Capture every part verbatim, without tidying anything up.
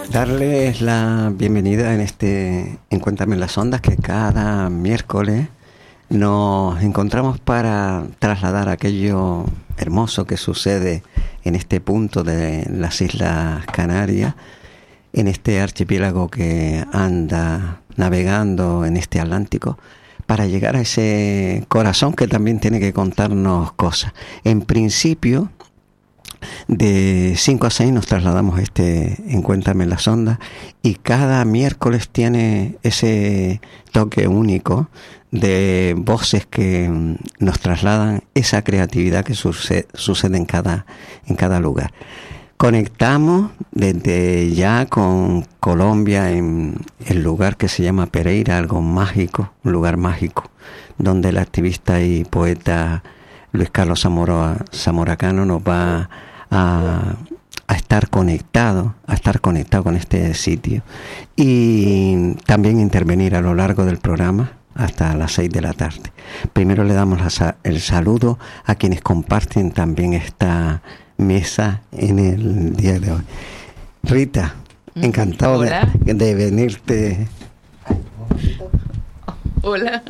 Darles la bienvenida en este Encuéntrame en las Ondas, que cada miércoles nos encontramos para trasladar aquello hermoso que sucede en este punto de las Islas Canarias, en este archipiélago que anda navegando en este Atlántico, para llegar a ese corazón que también tiene que contarnos cosas. En principio, de cinco a seis nos trasladamos a este Encuéntrame en las Ondas, y cada miércoles tiene ese toque único de voces que nos trasladan esa creatividad que sucede, sucede en cada, en cada lugar. Conectamos desde ya con Colombia, en el lugar que se llama Pereira, algo mágico, un lugar mágico, donde el activista y poeta Luis Carlos Zamora, Zamora Cano nos va a, a estar conectado, a estar conectado con este sitio, y también intervenir a lo largo del programa hasta las seis de la tarde. Primero le damos la, el saludo a quienes comparten también esta mesa en el día de hoy. Rita, encantado de, de venirte. Hola.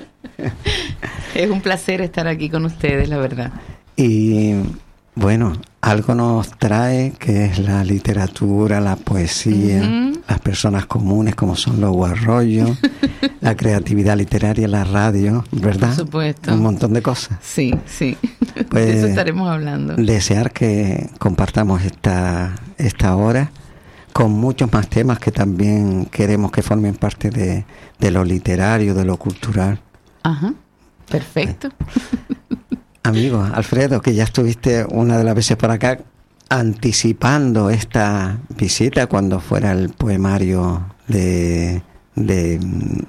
Es un placer estar aquí con ustedes, la verdad. Y bueno, algo nos trae que es la literatura, la poesía, uh-huh. las personas comunes como son los guarrollos, la creatividad literaria, la radio, ¿verdad? Por supuesto. Un montón de cosas. Sí, sí. Pues, de eso estaremos hablando. Desear que compartamos esta, esta hora con muchos más temas que también queremos que formen parte de, de lo literario, de lo cultural. Ajá, perfecto. Amigo Alfredo, que ya estuviste una de las veces por acá anticipando esta visita cuando fuera el poemario de, de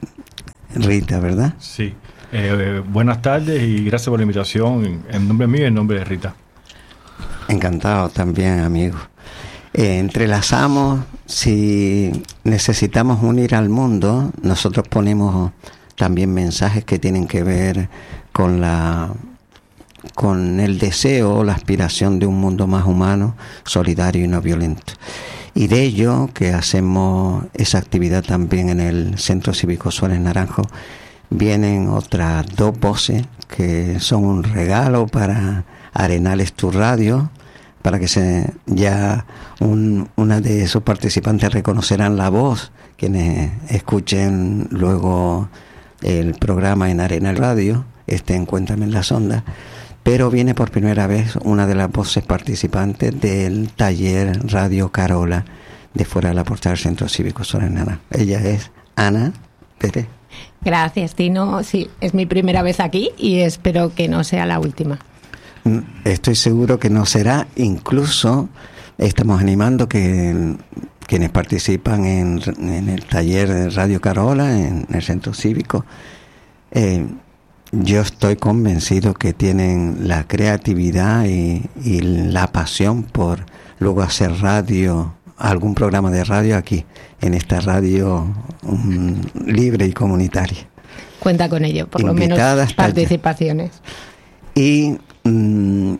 Rita, ¿verdad? Sí. Eh, eh, buenas tardes y gracias por la invitación en, en nombre mío y en nombre de Rita. Encantado también, amigo. Eh, entrelazamos, si necesitamos unir al mundo, nosotros ponemos también mensajes que tienen que ver con la con el deseo o la aspiración de un mundo más humano, solidario y no violento. Y de ello que hacemos esa actividad también en el Centro Cívico Suárez Naranjo, vienen otras dos voces que son un regalo para Arenales Tu Radio, para que se ya un, una de sus participantes reconocerán la voz, quienes escuchen luego el programa en Arenal Radio, este Encuéntrame en las Ondas. Pero viene por primera vez una de las voces participantes del taller Radio Carola de Fuera de la Portada del Centro Cívico Suárez Naranjo. Ella es Ana Pérez. Gracias, Tino. Sí, es mi primera vez aquí y espero que no sea la última. Estoy seguro que no será. Incluso estamos animando que quienes participan en, en el taller de Radio Carola, en el Centro Cívico, eh, yo estoy convencido que tienen la creatividad y, y la pasión por luego hacer radio, algún programa de radio aquí, en esta radio um, libre y comunitaria. Cuenta con ello, por Invitada lo menos participaciones. Allá. Y um,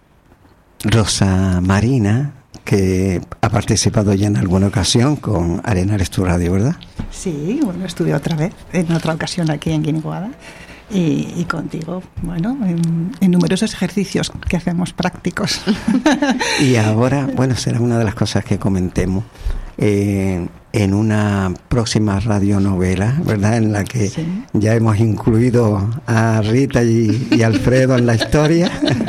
Rosa Marina, que ha participado ya en alguna ocasión con Arenales Tu Radio, ¿verdad? Sí, bueno, estuve otra vez, en otra ocasión aquí en Guiniguada. Y, y contigo, bueno, en, en numerosos ejercicios que hacemos prácticos. Y ahora, bueno, será una de las cosas que comentemos eh, en una próxima radionovela, ¿verdad? En la que sí. Ya hemos incluido a Rita y, y Alfredo en la historia.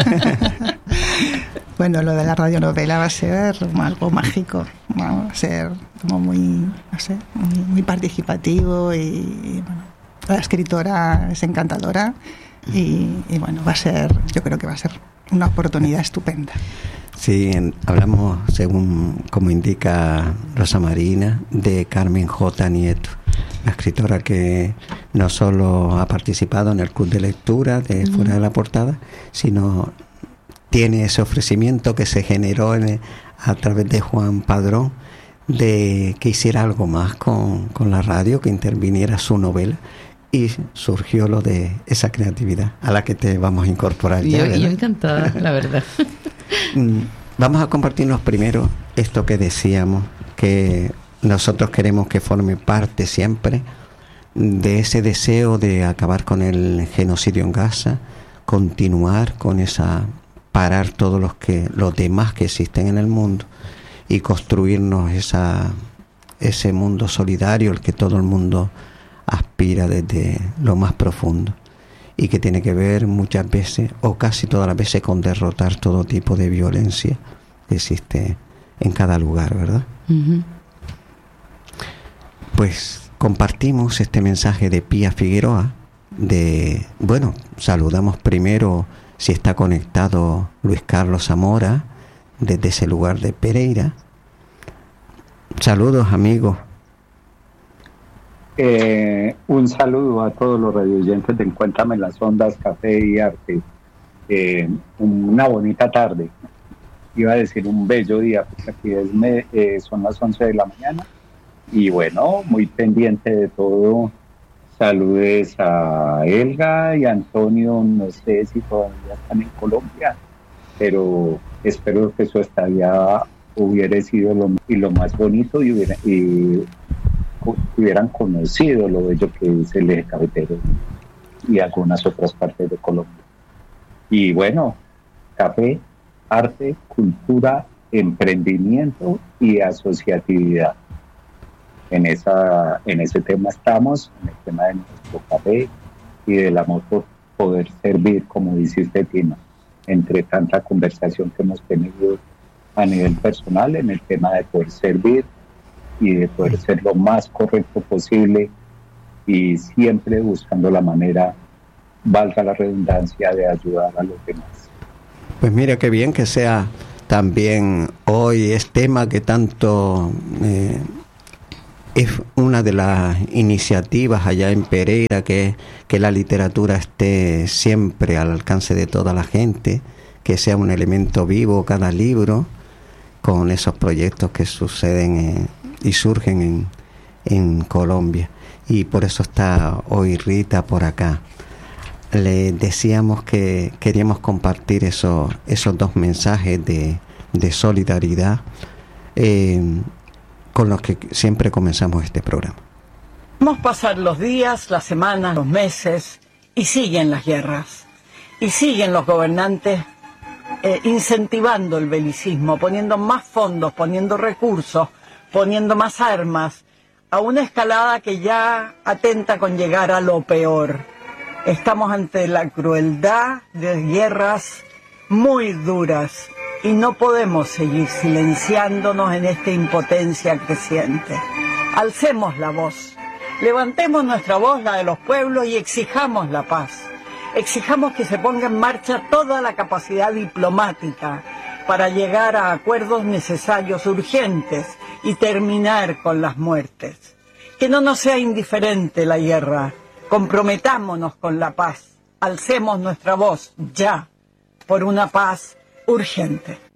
Bueno, lo de la radionovela va a ser algo mágico, va a ser como muy, no sé, muy, muy participativo y, y bueno. La escritora es encantadora y, y bueno, va a ser, yo creo que va a ser una oportunidad estupenda. Sí, en, hablamos, según como indica Rosa Marina, de Carmen J. Nieto, la escritora que no solo ha participado en el club de lectura de uh-huh. Fuera de la Portada, sino tiene ese ofrecimiento que se generó en, a través de Juan Padrón, de que hiciera algo más con, con la radio, que interviniera su novela. Y surgió lo de esa creatividad a la que te vamos a incorporar ya, yo, yo encantada, la verdad. Vamos a compartirnos primero esto que decíamos, que nosotros queremos que forme parte siempre de ese deseo de acabar con el genocidio en Gaza, continuar con esa, parar todos los que los demás que existen en el mundo y construirnos esa ese mundo solidario al que todo el mundo aspira desde lo más profundo, y que tiene que ver muchas veces o casi todas las veces con derrotar todo tipo de violencia que existe en cada lugar, ¿verdad? Uh-huh. Pues compartimos este mensaje de Pía Figueroa de, bueno, saludamos primero si está conectado Luis Carlos Zamora desde ese lugar de Pereira. Saludos, amigos. Eh, un saludo a todos los radioyentes de Encuéntrame en las Ondas, Café y Arte. Eh, una bonita tarde. Iba a decir un bello día, porque aquí es me, eh, son las once de la mañana. Y bueno, muy pendiente de todo. Saludes a Elga y a Antonio. No sé si todavía están en Colombia, pero espero que su estadía hubiera sido lo, y lo más bonito y, hubiera, y hubieran conocido lo bello que es el eje cafetero y algunas otras partes de Colombia. Y bueno, café, arte, cultura, emprendimiento y asociatividad. En, esa, en ese tema estamos, en el tema de nuestro café y del amor por poder servir, como dice usted, Tina, entre tanta conversación que hemos tenido a nivel personal en el tema de poder servir y de poder ser lo más correcto posible y siempre buscando la manera, valga la redundancia, de ayudar a los demás. Pues mira qué bien que sea también hoy es tema que tanto eh, es una de las iniciativas allá en Pereira, que, que la literatura esté siempre al alcance de toda la gente, que sea un elemento vivo cada libro, con esos proyectos que suceden eh, y surgen en, en Colombia. Y por eso está hoy Rita por acá. Le decíamos que queríamos compartir eso, esos dos mensajes de, de solidaridad eh, con los que siempre comenzamos este programa. Vamos a pasar los días, las semanas, los meses, y siguen las guerras, y siguen los gobernantes Eh, incentivando el belicismo, poniendo más fondos, poniendo recursos, poniendo más armas, a una escalada que ya atenta con llegar a lo peor. Estamos ante la crueldad de guerras muy duras y no podemos seguir silenciándonos en esta impotencia creciente. Alcemos la voz, levantemos nuestra voz, la de los pueblos, y exijamos la paz. Exijamos que se ponga en marcha toda la capacidad diplomática para llegar a acuerdos necesarios, urgentes, y terminar con las muertes. Que no nos sea indiferente la guerra. Comprometámonos con la paz. Alcemos nuestra voz ya por una paz urgente.